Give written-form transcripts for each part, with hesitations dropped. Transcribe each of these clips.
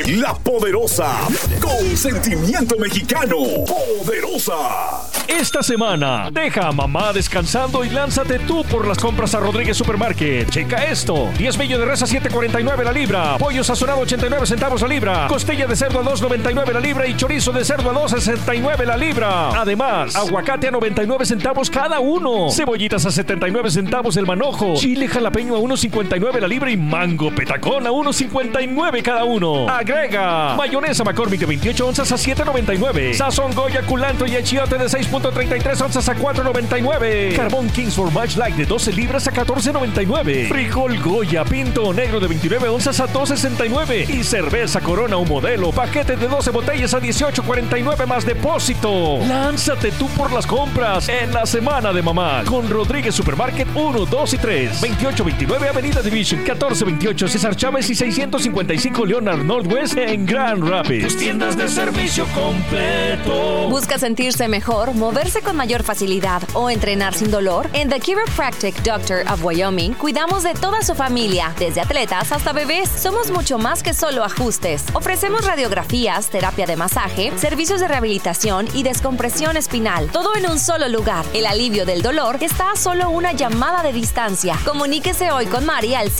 La Poderosa, con sentimiento mexicano. Poderosa. Esta semana, deja a mamá descansando y lánzate tú por las compras a Rodríguez Supermarket. Checa esto: 10 millo de res a $7.49 la libra, pollo sazonado 89 centavos la libra, costilla de cerdo a $2.99 la libra y chorizo de cerdo a $2.69 la libra. Además, aguacate a 99 centavos cada uno, cebollitas a 79 centavos el manojo, chile jalapeño a $1.59 la libra y mango petacón a $1.59 cada uno. Agrega mayonesa McCormick de 28 onzas a $7.99, sazón Goya culantro y achiote de 6.33 onzas a $4.99, carbón Kingsford Match Light de 12 libras a $14.99, frijol Goya pinto o negro de 29 onzas a $2.69 y cerveza Corona un modelo paquete de 12 botellas a $18.49 más depósito. Lánzate tú por las compras en la semana de mamá con Rodríguez Supermarket 1, 2 y 3, 2829 Avenida Division, 1428 César Chávez y 655 Leonard Northwest en Grand Rapids. Tus tiendas de servicio completo. ¿Busca sentirse mejor, moverse con mayor facilidad o entrenar sin dolor? En The Chiropractic Doctor of Wyoming cuidamos de toda su familia, desde atletas hasta bebés. Somos mucho más que solo ajustes. Ofrecemos radiografías, terapia de masaje, servicios de rehabilitación y descompresión espinal, todo en un solo lugar. El alivio del dolor está a solo una llamada de distancia. Comuníquese hoy con Mari al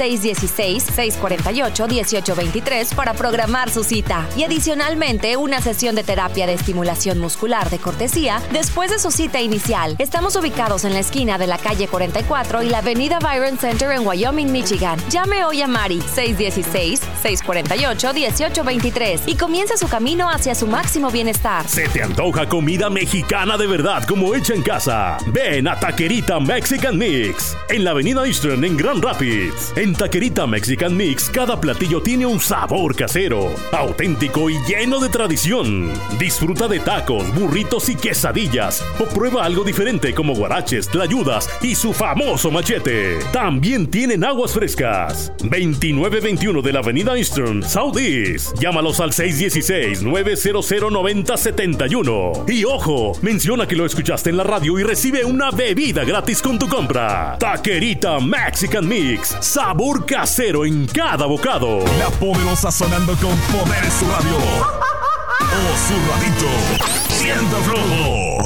616-648-1823 para programar su cita y adicionalmente una sesión de terapia de estimulación muscular de cortesía después de su cita inicial. Estamos ubicados en la esquina de la calle 44 y la avenida Byron Center en Wyoming, Michigan. Llame hoy a Mari 616-648-1823 y comience su camino hacia su máximo bienestar. ¿Se te antoja comida mexicana de verdad como hecha en casa? Ven a Taquerita Mexican Mix en la avenida Eastern en Grand Rapids. En Taquerita Mexican Mix cada platillo tiene un sabor casero, auténtico y lleno de tradición. Disfruta de tacos, burritos y quesadillas o prueba algo diferente como guaraches, tlayudas y su famoso machete. También tienen aguas frescas. 2921 de la avenida Eastern, Southeast. Llámalos al 616-900-9071. Y ojo, menciona que lo escuchaste en la radio y recibe una bebida gratis con tu compra. Taquerita Mexican Mix, sabor casero en cada bocado. La Poderosa sonando con poder en su radio. O su radito. Siendo flojo.